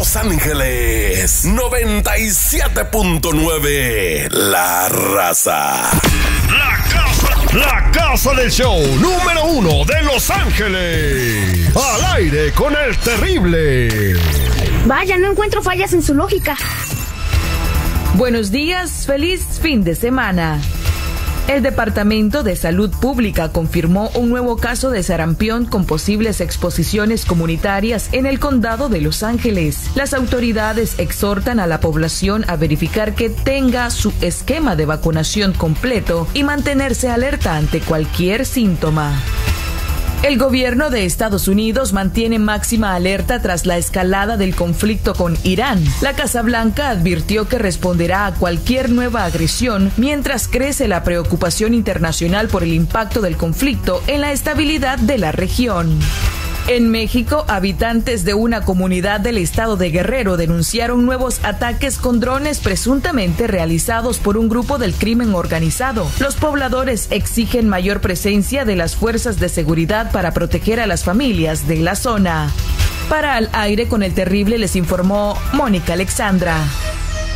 Los Ángeles 97.9. La Raza. La casa del show número 1 de Los Ángeles. Al aire con el terrible. Vaya, no encuentro fallas en su lógica. Buenos días, feliz fin de semana. El Departamento de Salud Pública confirmó un nuevo caso de sarampión con posibles exposiciones comunitarias en el condado de Los Ángeles. Las autoridades exhortan a la población a verificar que tenga su esquema de vacunación completo y mantenerse alerta ante cualquier síntoma. El gobierno de Estados Unidos mantiene máxima alerta tras la escalada del conflicto con Irán. La Casa Blanca advirtió que responderá a cualquier nueva agresión mientras crece la preocupación internacional por el impacto del conflicto en la estabilidad de la región. En México, habitantes de una comunidad del estado de Guerrero denunciaron nuevos ataques con drones presuntamente realizados por un grupo del crimen organizado. Los pobladores exigen mayor presencia de las fuerzas de seguridad para proteger a las familias de la zona. Para Al Aire con el Terrible les informó Mónica Alexandra.